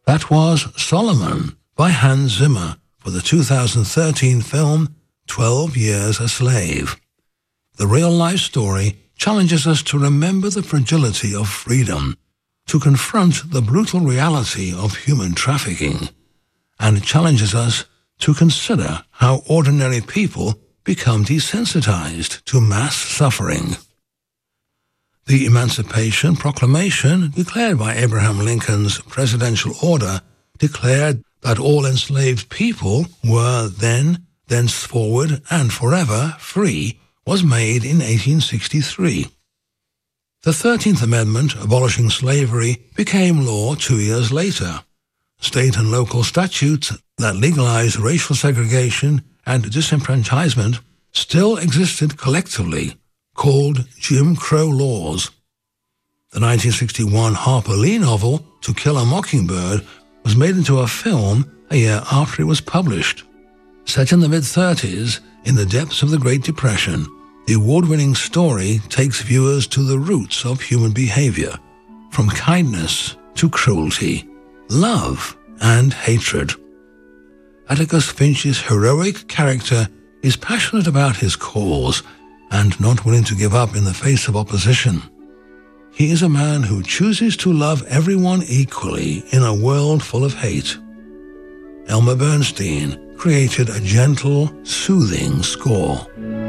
That was Solomon by Hans Zimmer for the 2013 film 12 Years a Slave. The real-life story challenges us to remember the fragility of freedom, to confront the brutal reality of human trafficking, and challenges us to consider how ordinary people become desensitized to mass suffering. The Emancipation Proclamation, declared by Abraham Lincoln's presidential order, declared that all enslaved people were then, thenceforward, and forever free, was made in 1863. The 13th Amendment, abolishing slavery, became law 2 years later. State and local statutes that legalized racial segregation and disenfranchisement still existed collectively, called Jim Crow laws. The 1961 Harper Lee novel, To Kill a Mockingbird, was made into a film a year after it was published. Set in the mid-30s, in the depths of the Great Depression, the award-winning story takes viewers to the roots of human behavior, from kindness to cruelty, love and hatred. Atticus Finch's heroic character is passionate about his cause and not willing to give up in the face of opposition. He is a man who chooses to love everyone equally in a world full of hate. Elmer Bernstein created a gentle, soothing score.